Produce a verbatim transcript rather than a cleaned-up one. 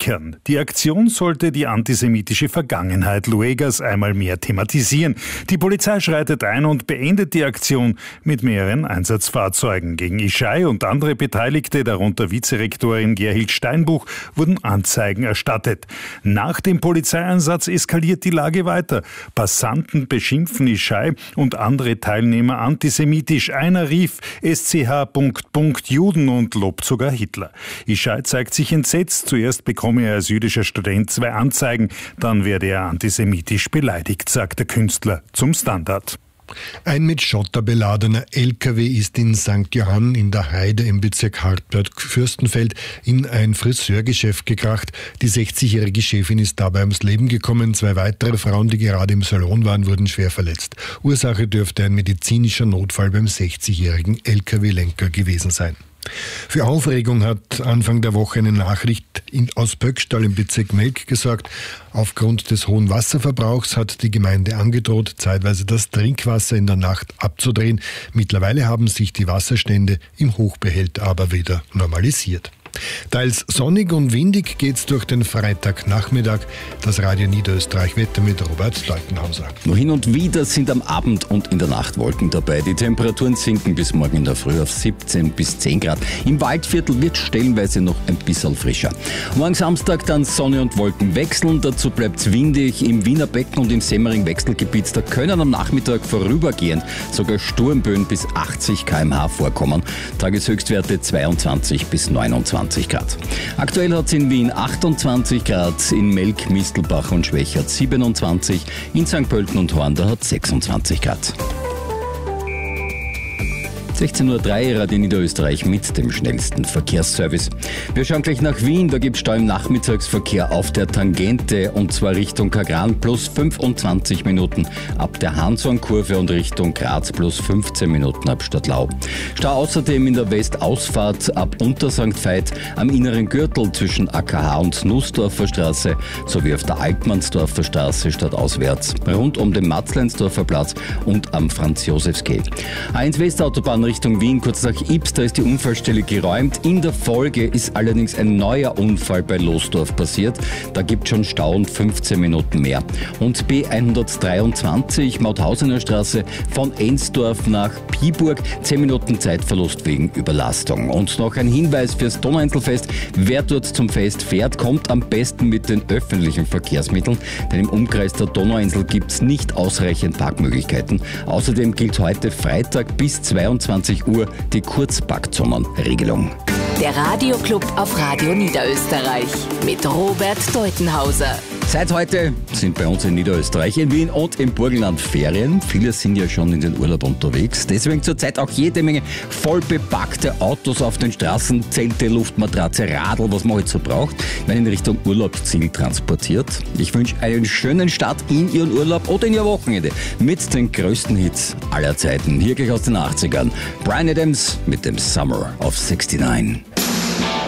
versichern. Die Aktion sollte die antisemitische Vergangenheit Luegas einmal mehr thematisieren. Die Polizei schreitet ein und beendet die Aktion mit mehreren Einsatzfahrzeugen. Gegen Yishai und andere Beteiligte, darunter Vizerektorin Gerhild Steinbuch, wurden Anzeigen erstattet. Nach dem Polizeieinsatz eskaliert die Lage weiter. Passanten beschimpfen Yishai und andere Teilnehmer antisemitisch. Einer rief S C H Juden und lobt sogar Hitler. Yishai zeigt sich entsetzt. Zuerst bekomme er als jüdischer Student zwei Anzeigen, dann werde er antisemitisch beleidigt, sagt der Künstler zum Standard. Ein mit Schotter beladener L K W ist in Sankt Johann in der Heide im Bezirk Hartberg-Fürstenfeld in ein Friseurgeschäft gekracht. Die sechzigjährige Chefin ist dabei ums Leben gekommen. Zwei weitere Frauen, die gerade im Salon waren, wurden schwer verletzt. Ursache dürfte ein medizinischer Notfall beim sechzigjährigen L K W-Lenker gewesen sein. Für Aufregung hat Anfang der Woche eine Nachricht in, aus Böckstall im Bezirk Melk gesorgt. Aufgrund des hohen Wasserverbrauchs hat die Gemeinde angedroht, zeitweise das Trinkwasser in der Nacht abzudrehen. Mittlerweile haben sich die Wasserstände im Hochbehälter aber wieder normalisiert. Teils sonnig und windig geht's durch den Freitagnachmittag. Das Radio Niederösterreich Wetter mit Robert Leutenhauser. Nur hin und wieder sind am Abend und in der Nacht Wolken dabei. Die Temperaturen sinken bis morgen in der Früh auf siebzehn bis zehn Grad. Im Waldviertel wird stellenweise noch ein bisschen frischer. Morgen Samstag dann Sonne und Wolken wechseln. Dazu bleibt's windig im Wiener Becken und im Semmering-Wechselgebiet. Da können am Nachmittag vorübergehend sogar Sturmböen bis achtzig Kilometer pro Stunde vorkommen. Tageshöchstwerte zweiundzwanzig bis neunundzwanzig Grad. Aktuell hat es in Wien achtundzwanzig Grad, in Melk, Mistelbach und Schwächert siebenundzwanzig, in Sankt Pölten und Horn, da hat sechsundzwanzig Grad. sechzehn Uhr drei, Radio Niederösterreich mit dem schnellsten Verkehrsservice. Wir schauen gleich nach Wien, da gibt es Stau im Nachmittagsverkehr auf der Tangente und zwar Richtung Kagran plus fünfundzwanzig Minuten ab der Hanshornkurve und Richtung Graz plus fünfzehn Minuten ab Stadtlau. Stau außerdem in der Westausfahrt ab Untersankt Veit, am inneren Gürtel zwischen A K H und Nussdorfer Straße sowie auf der Altmannsdorfer Straße stadtauswärts, rund um den Matzleinsdorfer Platz und am Franz-Josefs-Quai. A eins Westautobahn Richtung Wien, kurz nach Ibs, da ist die Unfallstelle geräumt. In der Folge ist allerdings ein neuer Unfall bei Losdorf passiert. Da gibt es schon Stau und fünfzehn Minuten mehr. Und B hundertdreiundzwanzig, Mauthausener Straße, von Ensdorf nach Piburg, zehn Minuten Zeitverlust wegen Überlastung. Und noch ein Hinweis fürs Donauinselfest. Wer dort zum Fest fährt, kommt am besten mit den öffentlichen Verkehrsmitteln, denn im Umkreis der Donauinsel gibt es nicht ausreichend Parkmöglichkeiten. Außerdem gilt heute Freitag bis zweiundzwanzig Uhr die Kurzparkzonenregelung. Der Radioclub auf Radio Niederösterreich mit Robert Leutenhauser. Seit heute sind bei uns in Niederösterreich, in Wien und im Burgenland Ferien. Viele sind ja schon in den Urlaub unterwegs. Deswegen zurzeit auch jede Menge voll bepackte Autos auf den Straßen, Zelte, Luftmatratze, Radl, was man halt so braucht, werden in Richtung Urlaubsziel transportiert. Ich wünsche einen schönen Start in Ihren Urlaub oder in Ihr Wochenende mit den größten Hits aller Zeiten. Hier gleich aus den achtzigern. Bryan Adams mit dem Summer of sixty-nine.